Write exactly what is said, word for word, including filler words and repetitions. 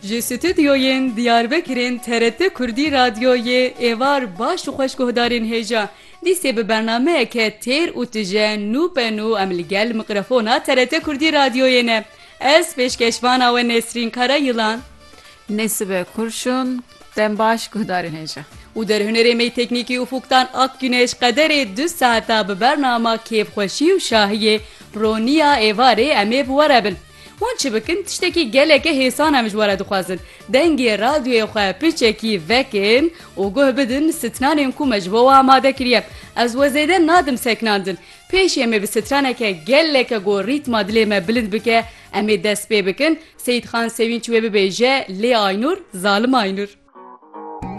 Ji stüdyoyên Diyarbekir'in T R T Kurdî Radyoyê êvar baş û xweş guhdarên hêja. Dîsê bi bernameyeke têr û tije nû pe nû em li gel mikrofona T R T Kurdî Radyoyê ne. Ez pêşkeşvana we Nesrîn Karayılan. Nesibe Kurşun, dem baş guhdarên hêja. û derhunerê me teknîkî ufuktan ak güneş qederê du saeta bi bernama kêfxweşî û şahiyê roniya êvarê em ê bi were bin. Hûn çi bikin tiştekî geleke hêsan em ji were dixwazin. Dengê radyoyê xwe piçekî vekin û guh bidin stranên ku me ji bo we amade kiriye. Ez we zêde nadim seknandin. Pêşê me bi straneke geleke got rîtma dilê me bilind bike em ê dest pê bikin. Seyid Xan Sevinç wê bibêje lê Aynur zalim Aynur.